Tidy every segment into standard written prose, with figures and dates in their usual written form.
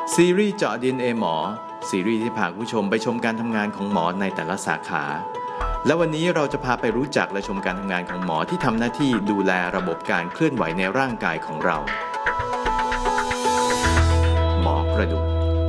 ซีรีส์เจาะ DNA หมอซีรีส์ที่พาผู้ชมไปชมการทำงานของหมอในแต่ละสาขาและวันนี้เราจะพาไปรู้จักและชมการทำงานของหมอที่ทำหน้าที่ดูแลระบบการเคลื่อนไหวในร่างกายของเราหมอกระดูก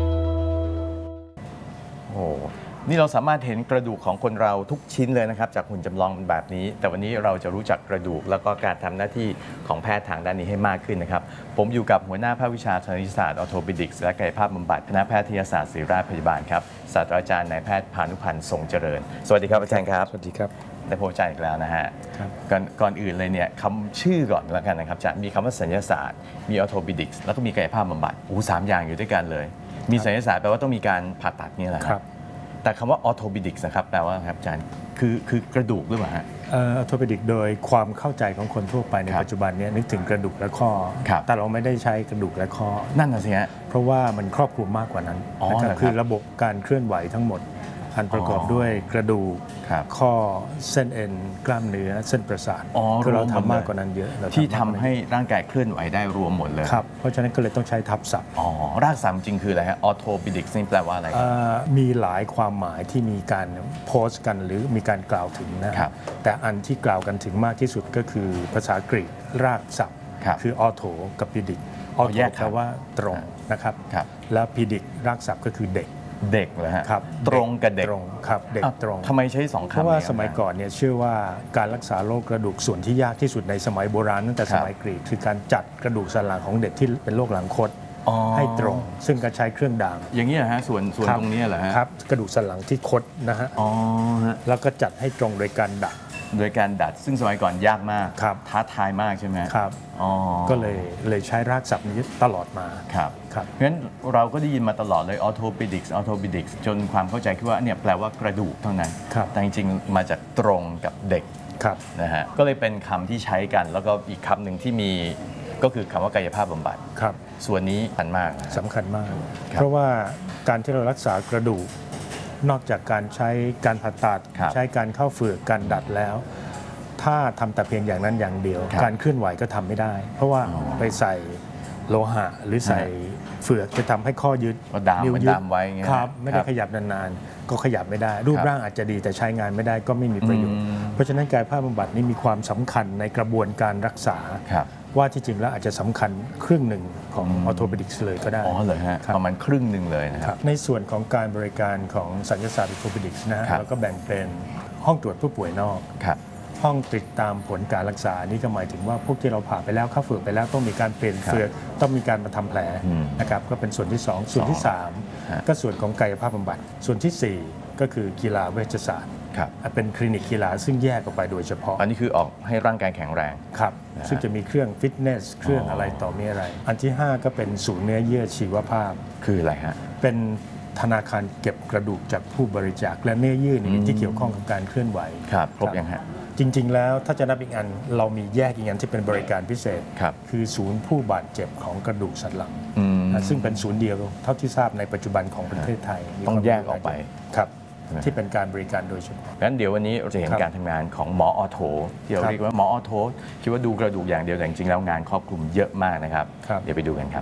นี่เราสามารถเห็นกระดูกของคนเราทุกชิ้นเลยนะครับจากหุ่นจำลองแบบนี้แต่วันนี้เราจะรู้จักกระดูกแล้วก็การทำหน้าที่ของแพทย์ทางด้านนี้ให้มากขึ้นนะครับผมอยู่กับหัวหน้าภาควิชาคณิตศาสตร์ออร์โทปิดิกส์และกายภาพบำบัดคณะแพทยศาสตร์ศิริราชพยาบาลครับศาสตราจารย์นายแพทย์พานุพันธ์ทรงเจริญสวัสดีครับอาจารย์ครับสวัสดีครับได้พบอาจารย์อีกแล้วนะฮะก่อนอื่นเลยเนี่ยคำชื่อก่อนแล้วกันนะครับจะมีคำว่าศัลยศาสตร์มีออร์โทปิดิกส์แล้วก็มีกายภาพบำบัด3 อย่างอยู่ด้วยกันเลยมีศัลยศาสตร์แปลว่าต้องมีการผ่าตัดนี่แหละครับแต่คำว่าออร์โทปิดิกส์นะครับแปลว่าครับอาจารย์คือกระดูกหรือเปล่าฮะออร์โทปิดิกโดยความเข้าใจของคนทั่วไปในปัจจุบันนี้นึกถึงกระดูกและข้อแต่เราไม่ได้ใช้กระดูกและข้อนั่นน่ะสิฮะเพราะว่ามันครอบคลุมมากกว่านั้นนะครับคือระบบการเคลื่อนไหวทั้งหมดอันประกอบด้วยกระดูกข้อเส้นเอ็นกล้ามเนื้อเส้นประสาทคือเราทำมากกว่านั้นเยอะที่ทำให้ร่างกายเคลื่อนไหวได้รวมหมดเลยครับเพราะฉะนั้นก็เลยต้องใช้ทับศัพท์รากศัพท์จริงคืออะไรฮะออร์โทปิดิกส์นี่แปลว่าอะไรมีหลายความหมายที่มีการโพสต์กันหรือมีการกล่าวถึงนะครับแต่อันที่กล่าวกันถึงมากที่สุดก็คือภาษากรีกรากศัพท์คือออร์โทกับปิดิกออร์โทแปลว่าตรงนะครับแล้วปิดิกรากศัพท์ก็คือเด็กเลยฮะครับตรงกับเด็กตรงครับเด็กตรงทำไมใช้2 คำเพราะว่าสมัยก่อนเนี่ยเชื่อว่าการรักษาโรคกระดูกส่วนที่ยากที่สุดในสมัยโบราณตั้งแต่สมัยกรีกคือการจัดกระดูกสันหลังของเด็กที่เป็นโรคหลังคดให้ตรงซึ่งก็ใช้เครื่องดามอย่างนี้เหรอฮะส่วนตรงนี้เหรอฮะครับกระดูกสันหลังที่คดนะฮะแล้วก็จัดให้ตรงโดยการดัดซึ่งสมัยก่อนยากมากท้าทายมากใช่ไหมครับก็เลยใช้รากศัพท์นี้ตลอดมาครับงั้นเราก็ได้ยินมาตลอดเลยออร์โทปิดิกส์จนความเข้าใจคิดว่าเนี่ยแปลว่ากระดูกเท่านั้นแต่จริงๆมาจากตรงกับเด็กนะฮะก็เลยเป็นคำที่ใช้กันแล้วก็อีกคำหนึ่งที่มีก็คือคำว่ากายภาพบำบัดส่วนนี้สำคัญมากเพราะว่าการที่เรารักษากระดูกนอกจากการใช้การผ่าตัดใช้การเข้าเฝือกการดัดแล้วถ้าทำแต่เพียงอย่างนั้นอย่างเดียวการเคลื่อนไหวก็ทำไม่ได้เพราะว่าไปใส่โลหะหรือใส่เฝือกจะทำให้ข้อยึดนิ้วยึดไว้ครับไม่ได้ขยับนานๆก็ขยับไม่ได้รูปร่างอาจจะดีแต่ใช้งานไม่ได้ก็ไม่มีประโยชน์เพราะฉะนั้นกายภาพบำบัดนี้มีความสำคัญในกระบวนการรักษาว่าที่จริงแล้วอาจจะสำคัญครึ่งหนึ่งของออร์โทปิดิกส์เลยก็ได้เลยฮะประมาณครึ่งหนึ่งเลยนะครับในส่วนของการบริการของศัลยศาสตร์ออร์โทปิดิกส์นะเราก็แบ่งเป็นห้องตรวจผู้ป่วยนอกห้องติดตามผลการรักษานี่ก็หมายถึงว่าพวกที่เราผ่าไปแล้วเข้าเฝือกไปแล้วต้องมีการเปลี่ยนเฝือกต้องมีการมาทำแผลนะครับก็เป็นส่วนที่2ส่วนที่3ก็ส่วนของกายภาพบำบัดส่วนที่4ก็คือกีฬาเวชศาสตร์เป็นคลินิกกีฬาซึ่งแยกออกไปโดยเฉพาะอันนี้คือออกให้ร่างกายแข็งแรงครับซึ่งจะมีเครื่องฟิตเนสเครื่องอะไรต่อมีอะไรอันที่5ก็เป็นศูนย์เนื้อเยื่อชีวภาพคืออะไรฮะเป็นธนาคารเก็บกระดูกจากผู้บริจาคและเนื้อเยื่อที่เกี่ยวข้องกับการเคลื่อนไหวครบยังฮะจริงๆแล้วถ้าจะนับอีกอันเรามีแยกอีกอันที่เป็นบริการพิเศษคือศูนย์ผู้บาดเจ็บของกระดูกสันหลังซึ่งเป็นศูนย์เดียวเท่าที่ทราบในปัจจุบันของประเทศไทยต้องแยกออกไปครับที่เป็นการบริการโดยเฉพาะงั้นเดี๋ยววันนี้เราจะเห็นการทำงานของหมอออร์โทที่เราเรียกว่าหมอออร์โทคิดว่าดูกระดูกอย่างเดียวแต่จริงๆแล้วงานครอบคลุมเยอะมากนะครับเดี๋ยวไปดูกันครับ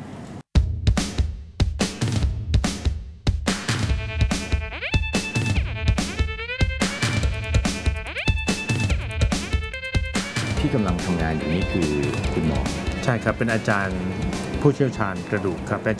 ที่กำลังทำงานอยู่นี่คือคุณหมอใช่ครับเป็นอาจารย์ผู้เชี่ยวชาญกระดูกครับ